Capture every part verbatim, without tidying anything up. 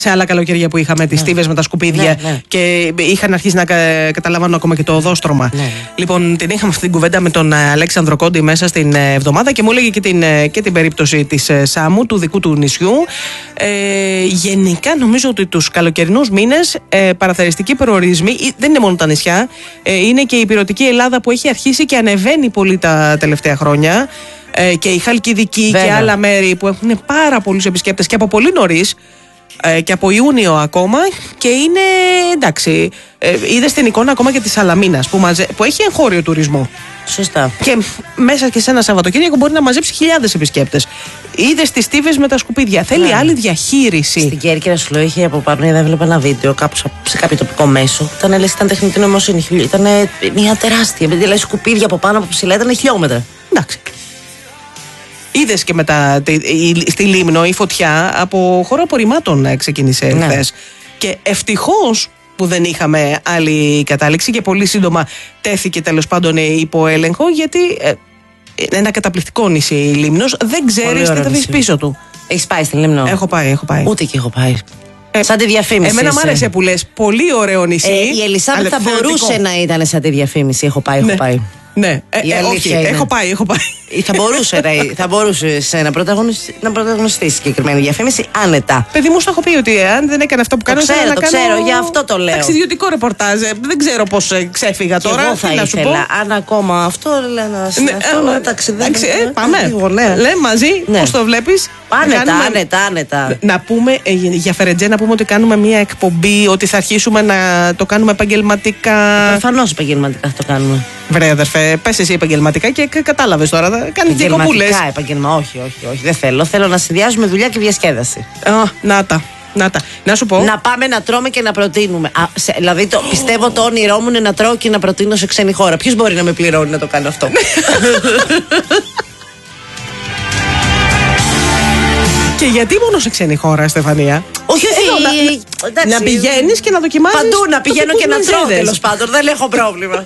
σε άλλα καλοκαίρια που είχαμε τις στίβες με τα σκουπίδια ναι, ναι. και είχαν αρχίσει να κα, καταλαμβάνουν ακόμα και το οδόστρωμα. Ναι, ναι. Λοιπόν, την είχαμε αυτή την κουβέντα με τον Αλέξανδρο Κόντι μέσα στην εβδομάδα και μου έλεγε και την, και την περίπτωση της Σάμου, του δικού του νησιού. Ε, γενικά, νομίζω ότι τους καλοκαιρινούς μήνες ε, παραθεριστικοί προορισμοί δεν είναι μόνο τα νησιά, ε, είναι και η ηπειρωτική Ελλάδα που έχει αρχίσει και ανεβαίνει πολύ τα τελευταία χρόνια. Ε, και η Χαλκιδική Βέβαια. και άλλα μέρη που έχουν πάρα πολλούς επισκέπτες και από πολύ νωρίς. Και από Ιούνιο ακόμα και είναι εντάξει. Ε, είδες την εικόνα ακόμα και της Σαλαμίνας που, μαζε, που έχει εγχώριο τουρισμό. Σωστά. Και μέσα και σε ένα Σαββατοκύριακο μπορεί να μαζέψει χιλιάδες επισκέπτες. Είδες τις στίβες με τα σκουπίδια. Θέλει ναι. άλλη διαχείριση. Στην Κέρκυρα σου λέω είχε από πάνω, είδα, έβλεπα ένα βίντεο κάπου σε κάποιο τοπικό μέσο. Ήταν λες, ήταν τεχνητή νοημοσύνη. Ήταν μια τεράστια. Δηλαδή σκουπίδια από πάνω από ψηλά ήταν χιλιόμετρα. Εντάξει. Είδες και μετά στη Λίμνο η φωτιά από χώρο απορριμμάτων ξεκίνησε ναι. χθες. Και ευτυχώς που δεν είχαμε άλλη κατάληξη και πολύ σύντομα τέθηκε τέλος πάντων υπό έλεγχο, γιατί ε, ένα καταπληκτικό νησί η Λίμνος, δεν ξέρεις τι θα βρεις πίσω του. Έχεις πάει στη Λίμνο? Έχω πάει, έχω πάει. Ούτε και έχω πάει. Ε, σαν τη διαφήμιση. Εμένα μ' άρεσε που λες, πολύ ωραίο νησί. Ε, η Ελισάβετ θα μπορούσε να ήταν σαν τη διαφήμιση. Έχω πάει, έχω ναι. πάει. Ναι, ε, ε, όχι, είναι. έχω πάει, έχω πάει. Θα μπορούσε, ρε, θα μπορούσε να πρωταγωνιστεί να πρωταγωνιστεί συγκεκριμένη διαφήμιση άνετα. Παιδί μου, σου έχω πει ότι αν δεν έκανε αυτό που κάνω, το ξέρω, να το κάνω ξέρω, για αυτό το λέω. Ταξιδιωτικό ρεπορτάζ. Δεν ξέρω πώς ξέφυγα και τώρα. Εγώ θα να ήθελα, σου πω. αν ακόμα αυτό ναι, να ταξιδέψουμε. Ε, πάμε. Ναι. Λέμε μαζί, ναι. πώς το βλέπεις. Άνετα, κάνουμε... άνετα, άνετα. Να πούμε, ε, για Φερετζέ, να πούμε ότι κάνουμε μια εκπομπή, ότι θα αρχίσουμε να το κάνουμε επαγγελματικά. Προφανώς επαγγελματικά θα το κάνουμε. Βρε αδερφέ, πες εσύ επαγγελματικά και κατάλαβες τώρα. Κάνει διακοπούλες. Επαγγελματικά, επαγγελμα, όχι, όχι, όχι. Δεν θέλω. Θέλω να συνδυάζουμε δουλειά και διασκέδαση. Α, να τα. Να, τα. να σου πω. Να πάμε να τρώμε και να προτείνουμε. Α, σε, δηλαδή, το, πιστεύω το όνειρό μου είναι να τρώω και να προτείνω σε ξένη χώρα. Ποιος μπορεί να με πληρώνει να το κάνω αυτό? Και γιατί μόνο σε ξένη χώρα, Στεφανία? Όχι, όχι. Εδώ, να, να πηγαίνεις και να δοκιμάζεις. Παντού να πηγαίνω και να τρώω, τέλος πάντων. Δεν έχω πρόβλημα.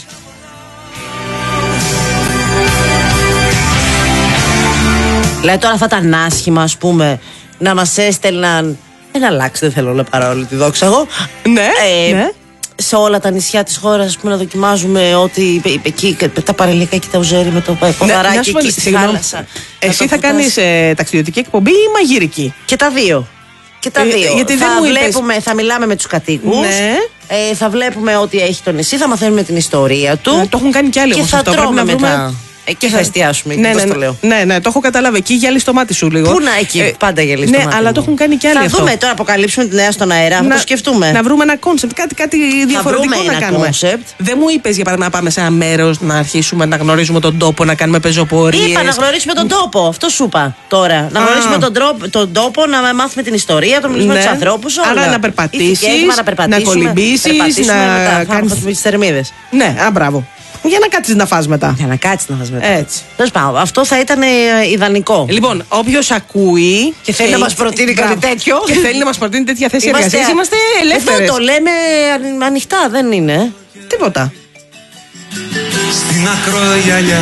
Λέει τώρα θα ήταν άσχημα, ας πούμε, να μας έστελναν. Ένα αλλάξει, δεν θέλω να πάρω όλη τη δόξα εγώ. Ναι, ε, ναι. Σε όλα τα νησιά της χώρας, ας πούμε, να δοκιμάζουμε ότι εκεί τα παραλιακά και τα ουζέρι με το ποδαράκι ναι, εκεί στη θάλασσα. Εσύ θα κάνεις ε, ταξιδιωτική εκπομπή ή μαγειρική? Και τα δύο. Και τα δύο. Ε, γιατί θα, δεν βλέπουμε, είπες... θα μιλάμε με τους κατοίκους. Ναι. Ε, θα βλέπουμε ό,τι έχει το νησί, θα μαθαίνουμε την ιστορία του. Ναι, το έχουν κάνει κι άλλοι όμως αυτό. Και θα τρώμε μετά. Βρούμε... Εκεί θα εστιάσουμε. Ναι, ναι, το λέω. ναι, ναι, το έχω καταλάβει. Εκεί γυαλί στο μάτι σου λίγο. Πού να εκεί, ε, πάντα γυαλί στο ναι, μάτι. Ναι, αλλά το έχουν κάνει κι άλλοι. Θα αυτό. δούμε τώρα, αποκαλύψουμε τη νέα στον αέρα. Να, θα το σκεφτούμε. Να βρούμε ένα κόνσεπτ, κάτι, κάτι διαφορετικό θα να ένα κάνουμε. Concept. Δεν μου είπες για παράδειγμα να πάμε σε ένα μέρος να αρχίσουμε να γνωρίζουμε τον τόπο, να κάνουμε πεζοπορίες. Είπα να γνωρίσουμε τον τόπο. Αυτό σου είπα τώρα. Να γνωρίσουμε τον, τρόπο, τον τόπο, να μάθουμε την ιστορία, να μιλήσουμε με τους ανθρώπους. Άρα να περπατήσεις, να κολυμπήσεις, να κάνεις τις θερμίδες. Ναι, α, μπράβο. Για να κάτσεις να φας μετά. Για να κάτσεις να φας μετά. Έτσι. Τέλος πάντων, αυτό θα ήταν ε, ιδανικό. Λοιπόν, όποιος ακούει και θέλει να μας προτείνει κάτι τέτοιο. Και θέλει να μας προτείνει τέτοια θέση εργασίας, είμαστε ελεύθερες. Εδώ το λέμε ανοιχτά, δεν είναι. Τίποτα. Στην ακρογιαλιά,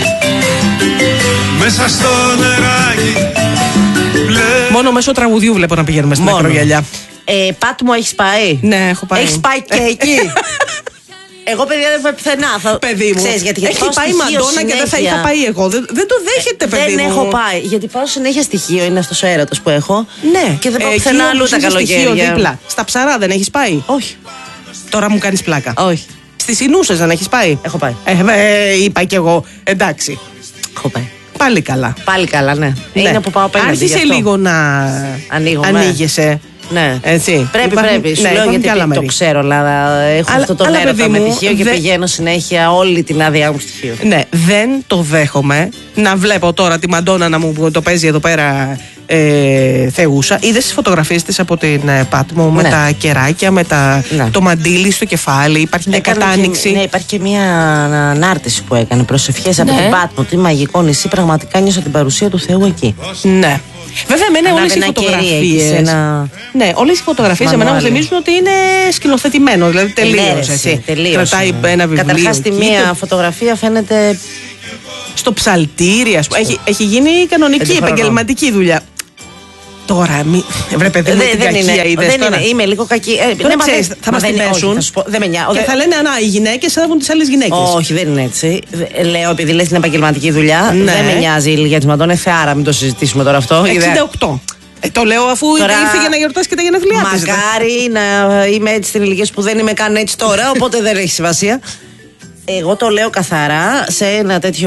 μέσα στο νεράκι. Μόνο μέσω τραγουδιού βλέπω να πηγαίνουμε στην ακρογιαλιά. Ε, Πάτμο, έχεις πάει? Ναι, έχω πάει. Έχεις πάει και εκεί? Εγώ, παιδιά, δεν πάω πουθενά. Θα... Παιδί μου, ξέρεις, γιατί, γιατί έχει πάει η Μαντόνα συνέχεια. Και δεν θα είχα πάει εγώ. Δεν, δεν το δέχεται, παιδί δεν μου. Δεν έχω πάει. Γιατί πάω συνέχεια στοιχείο, είναι αυτός ο έρωτας που έχω. Ναι, και δεν πάω ε, πουθενά αλλού τα καλοκαίρια. Δίπλα. Στα Ψαρά δεν έχεις πάει? Όχι. Τώρα μου κάνεις πλάκα. Όχι. Στις Ινούσες δεν έχεις πάει? Έχω πάει. Ε, ε, είπα κι εγώ. Εντάξει. Έχω πάει. Πάλι καλά. Πάλι καλά, ναι. ναι. Είναι που πάω απέναντι. Άρχισε λίγο να ανοίγεσαι. Ναι. Έτσι. Πρέπει, υπάρχουν, πρέπει. Σου ναι, λέω γιατί το μέρη. ξέρω, αλλά έχω αλλά, αυτό το έρωτα με τυχείο και δε... πηγαίνω συνέχεια όλη την άδειά μου στοιχείο. Ναι, δεν το δέχομαι να βλέπω τώρα τη Μαντόνα να μου το παίζει εδώ πέρα ε, θεούσα. Είδες τις φωτογραφίες της από την ε, Πάτμο με ναι. τα κεράκια, με τα, ναι. το μαντίλι στο κεφάλι. Υπάρχει μια έκανε κατάνοιξη. Και, ναι, υπάρχει και μια ανάρτηση που έκανε. Προσευχές ναι. από την Πάτμο. Τι μαγικό νησί. Πραγματικά νιώσα την παρουσία του Θεού εκεί. Ναι. Βέβαια, εμένα όλες οι φωτογραφίες. Ένα... Ναι, όλες οι φωτογραφίες εμένα μου θυμίζουν ότι είναι σκηνοθετημένο. Δηλαδή τελείως. Έτσι. Κρατάει ναι. ένα βιβλίο. Καταρχάς, τη μία το... φωτογραφία φαίνεται. Στο ψαλτήρι, ας πούμε. Έχει, έχει γίνει κανονική επαγγελματική δουλειά. Τώρα, μη... βρε παιδί μου, Δεν- την δεν κακία είναι, είδες δεν τώρα. είναι, είμαι λίγο κακή. Ε, Τώρα ναι, μα ξέρεις, δεν- θα μα μας δεν- την όχι, πέσουν θα σου πω, δεν με νοιάζει. και θα λένε «Α, οι γυναίκες θα βγουν τις άλλες γυναίκες». Όχι, δεν είναι έτσι. Δε- Λέω, επειδή λες την επαγγελματική δουλειά, Ναι. δεν με νοιάζει η ηλικία τη Μαντόνα. Θεάρα, μην το συζητήσουμε τώρα αυτό. εξήντα οκτώ. Ε, το λέω αφού Τώρα, ήρθε για να γιορτάσει και τα γενέθλιά της. δε. Μακάρι να είμαι έτσι στην ηλικία σου που δεν είμαι καν έτσι τώρα, οπότε δεν έχει σημασία. Εγώ το λέω καθαρά σε ένα τέτοιο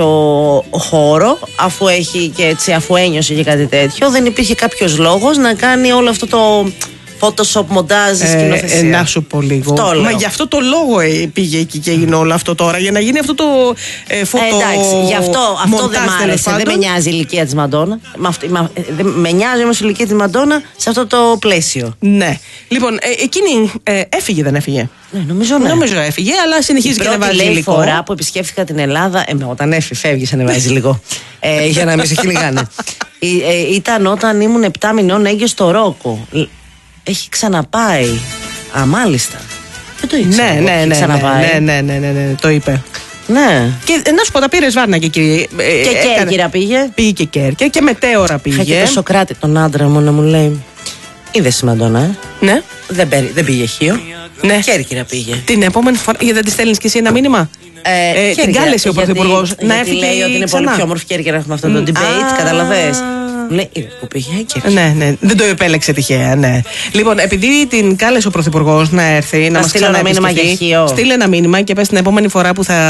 χώρο, αφού έχει και έτσι, αφού ένιωσε και κάτι τέτοιο, δεν υπήρχε κάποιος λόγος να κάνει όλο αυτό το Photoshop, μοντάζ, Ε, σκηνοθεσία. ε, να σου πω λίγο. Αυτό λέω. Μα γι' αυτό το λόγο ε, πήγε εκεί και έγινε όλο αυτό τώρα. Για να γίνει αυτό το ε, φωτο. Ε, εντάξει, γι' αυτό, αυτό μοντάζ, δεν μ' τέλος άρεσε. Δεν με πάντων. νοιάζει η ηλικία τη Μαντόνα. Με, αυτή- με, ε, δεν- με νοιάζει όμως η ηλικία τη Μαντόνα σε αυτό το πλαίσιο. Ναι. Λοιπόν, ε, εκείνη ε, έφυγε, δεν έφυγε. Ναι, νομίζω ναι. Νομίζω έφυγε, αλλά συνεχίζει Η και πρώτη, να βάζει λέει, υλικό. φορά που επισκέφθηκα την Ελλάδα. Ε, όταν έφυγε, φεύγει, ανεβάζει λίγο. Ε, για να μην σε κυνηγάνε. Ε, ε, ήταν όταν ήμουν επτά μηνών έγκυος στο Ρόκο. Ε, Έχει ξαναπάει. Α, μάλιστα. Δεν το ήξερα. Ναι, εγώ, ναι, έχει ναι, ξαναπάει. ναι, ναι, ναι, ναι, ναι, το είπε. Ναι. Και ε, να σου πω, τα πήρε Βάρνα και εκεί. ε, Και έκανε- Κέρκυρα πήγε. Πήγε και Κέρκυρα και μετέωρα Είχα και πήγε. το Σοκράτη τον άντρα μου να μου λέει. Είδε η Μαντόνα, ε. Ναι, Δεν, πέρι- δεν πήγε Χίο. ναι. Κέρκυρα πήγε. Την επόμενη φορά. Γιατί δεν τη στέλνει και εσύ ένα μήνυμα. Ε, την Κέρκυρα, κάλεσε ο γιατί- Πρωθυπουργός να γιατί έρθει λέει και ότι είναι ξανά. πολύ πιο όμορφη Κέρκυρα. Έχουμε αυτό το Μ, debate, α. καταλαβες. Μου λέει, είδε που πήγε η Κέρκυρα. Ναι, ναι, δεν το επέλεξε τυχαία, ναι. Λοιπόν, επειδή την κάλεσε ο Πρωθυπουργός να έρθει να Να μας στείλω ένα μήνυμα για ξαναεπισκεφτεί, Χίο. στείλε ένα μήνυμα και πες την επόμενη φορά που θα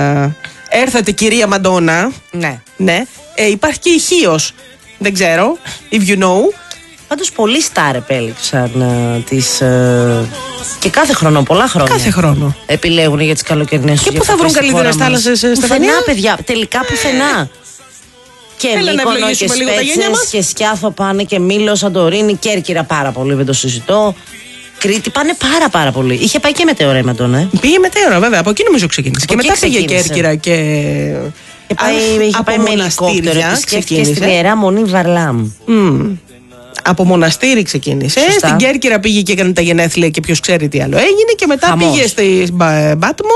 έρθετε, κυρία Μαντόνα. Ναι. Ναι, ε, υπάρχει και η Χίος. Δεν ξέρω, if you know. Πάντως πολλοί στάρ επέλεξαν ε, τις, ε, και κάθε χρόνο, πολλά χρόνια. Κάθε χρόνο. Επιλέγουν για τις καλοκαιρινές Και πού θα βρουν καλύτερες θάλασσες, ε, Στεφανία? Πουθενά, παιδιά. Τελικά πουθενά. Και Έλα να Μύκονο και ευλογήσουμε λίγο τα γένια Σπέτσες μας. και Σκιάθο πάνε και Μήλο, Σαντορίνη, Κέρκυρα πάρα πολύ, δεν το συζητώ. Κρήτη πάνε πάρα πάρα πολύ. Είχε πάει και μετεωρά η Μαντόνα, ε. Πήγε μετέωρα, βέβαια. Από εκεί νομίζω ξεκίνησε. Από Και εκεί μετά πήγε ξεκίνησε. Κέρκυρα και. Και πάει, Α, είχε από πάει με ελικόπτερο, μοναστήρια επισκέφθηκε ξεκίνησε. στην Ιερά Μονή Βαρλάμ. Μμ. Από μοναστήρι ξεκίνησε. Σωστά. Στην Κέρκυρα πήγε και έκανε τα γενέθλια και ποιο ξέρει τι άλλο έγινε. Και μετά Χαμός. πήγε στη Μπα- Μπάτμο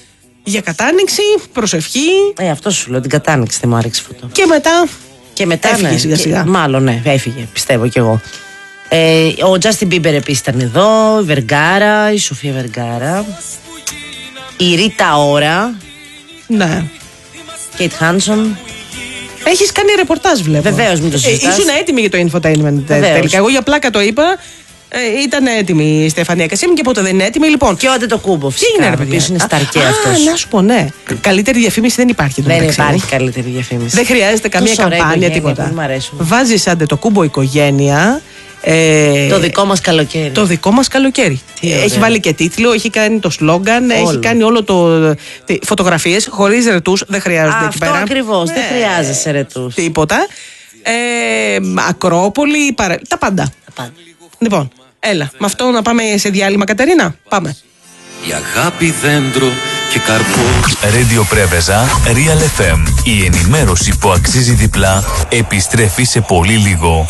για κατάνοιξη, προσευχή. Ε, αυτό σου λέω, την κατάνοιξη δεν μου άρεσε αυτό. Και μετά. Και μετά Έφυγε ναι, σιγά και- σιγά. μάλλον ναι, έφυγε, πιστεύω κι εγώ. Ε, ο Justin Bieber επίσης ήταν εδώ, η Βεργάρα, η Σοφία Βεργάρα, η Ρίτα Ωρα, Ναι. Κέιτ Χάνσον. Έχει κάνει ρεπορτάζ, βλέπω. Βεβαίως, μην το συζητάς. ήσουν έτοιμη για το infotainment ε, Βεβαίως. τελικά. Εγώ για πλάκα το είπα. Ε, ήταν έτοιμη η Στεφανία Κασίμη και πότε δεν είναι έτοιμη. Λοιπόν, Και ο Αντετοκούμπο τι φυσικά. είναι, ρε ο παιδιά. οποίος είναι σταρκέ Α, αυτός. να σου πω, ναι. Καλύτερη διαφήμιση δεν υπάρχει. Δεν εντωμεταξύ. υπάρχει καλύτερη διαφήμιση. Δεν χρειάζεται καμία Τόσο ωραία καμπάνια, οικογένεια, τίποτα. πολύ μ' αρέσουν. Βάζει άντε το κούμπο οικογένεια. Ε, Το δικό μας καλοκαίρι. το δικό μας καλοκαίρι. Τι Έχει ωραία. βάλει και τίτλο, έχει κάνει το σλόγγαν, έχει Όλο. κάνει όλο το. Φωτογραφίε χωρί ρετού, δεν χρειάζονται εκεί Αυτό πέρα. ακριβώς, δεν Ε, χρειάζεσαι ρετούς. Τίποτα. Ε, Ακρόπολη, παρα... τα πάντα. Τα πάντα. Λοιπόν, έλα, με αυτό να πάμε σε διάλειμμα, Κατερίνα. Πάμε. Η αγάπη δέντρο και καρπός. Radio Πρέβεζα, Real εφ εμ. Η ενημέρωση που αξίζει διπλά επιστρέφει σε πολύ λίγο.